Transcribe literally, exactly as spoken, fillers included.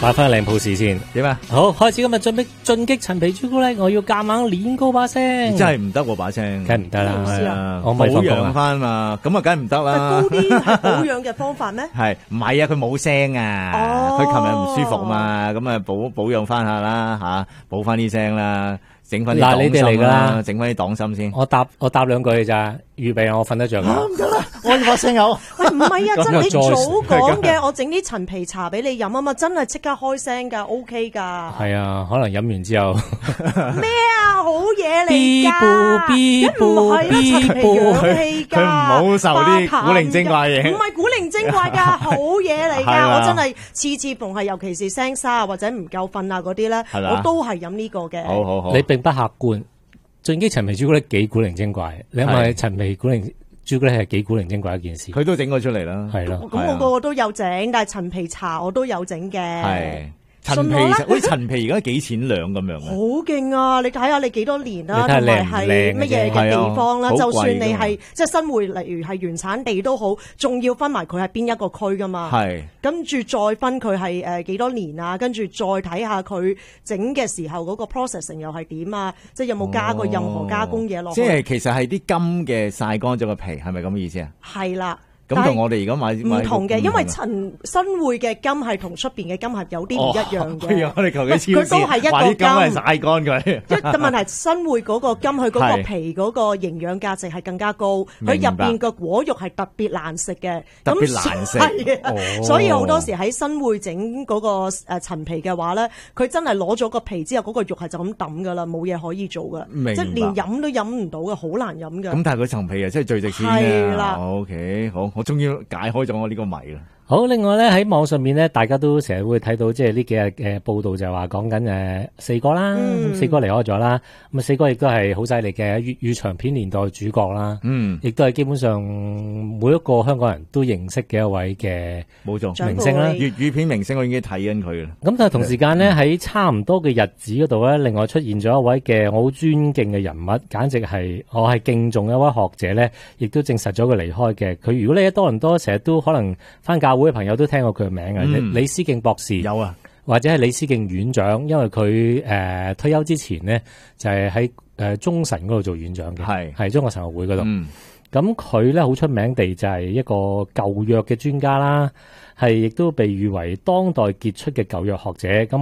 買翻靚鋪士先點啊？ 好，開始今日進擊進擊陳皮朱古力，我要夾硬練高把聲， 真係唔得喎把聲， 梗係唔得啦， 係啊， 我保養翻嘛，咁啊梗係唔得啦。 高啲係保養嘅方法咩？ 係唔係啊？佢冇聲啊，佢琴日唔舒服嘛，咁啊保保養翻下啦吓，補翻啲聲啦。整翻啲嗱，你哋嚟噶啦， 整翻啲黨心先。我答我答兩句嘅咋，預備我瞓得着噶。 唔得啦，我把聲有。 喂，唔係啊，真係你早講嘅，我整啲陳皮茶俾你飲啊嘛，真係即刻開聲噶 ，OK 噶。 係啊，可能飲完之後咩啊，好嘢嚟噶， 一唔係啦，陳皮養氣噶， 佢唔好受啲古靈精怪嘢。 唔係古靈精怪噶，好嘢嚟噶，我真係次次逢係，尤其是聲沙啊或者唔夠瞓啊嗰啲咧，我都係飲呢個嘅。 好好好， 你並不客觀。進擊陳皮朱古力幾古靈精怪，你諗下陳皮古靈朱古力係幾古靈精怪一件事， 佢都整過出嚟啦， 係咯。 咁我個個都有整，但係陳皮茶我都有整嘅。 係陳皮，好似陳皮而家幾錢兩咁樣？ 好勁啊！你睇下你幾多年啦，同埋係乜嘢嘅地方啦？就算你係即係新會，例如係原產地都好，仲要分埋佢係邊一個區噶嘛？係跟住再分佢係誒幾多年啊？跟住再睇下佢整嘅時候嗰個 processing 又係點啊？即係有冇加過任何加工嘢落去？ 即係其實係啲金嘅曬乾咗個皮，係咪咁嘅意思啊？ 係啦。 咁同我哋而家買唔同嘅，因為陳新會嘅金係同出邊嘅金係有啲唔一樣嘅。 我哋求其超市， 佢都係一個金係曬乾佢。 一個問題，新會嗰個金佢嗰個皮嗰個營養價值係更加高，佢入邊個果肉係特別難食嘅。 特別難食， 係所以好多時喺新會整嗰個誒陳皮嘅話咧，佢真係攞咗個皮之後，嗰個肉係就咁抌噶啦，冇嘢可以做噶，即係連飲都飲唔到嘅，好難飲嘅。 咁但係佢陳皮啊，真係最值錢嘅。係啦 ，OK，好。我終於解開咗我呢個謎啦。 好，另外咧喺網上面咧，大家都成日會睇到，即係呢幾日嘅報道就係話講緊誒四哥啦，嗯、四哥離開咗啦。咁啊，四哥亦都係好犀利嘅粵語長片年代主角啦。嗯，亦都係基本上每一個香港人都認識嘅一位嘅冇錯明星啦。 粵語片明星我已經睇緊佢啦。咁但係同時間咧喺差唔多嘅日子嗰度咧，另外出現咗一位嘅我好尊敬嘅人物，簡直係我係敬重一位學者咧，亦都證實咗佢離開嘅。佢如果你喺多倫多成日都可能翻教會嘅朋友都聽過佢嘅名啊，嗯、李思敬博士有啊，或者係李思敬院長，因為佢誒、呃、退休之前呢，就係喺誒中神嗰度做院長嘅，係係中國神學會嗰度。咁佢咧好出名地就係一個舊約嘅專家啦，係亦都被譽為當代傑出嘅舊約學者。咁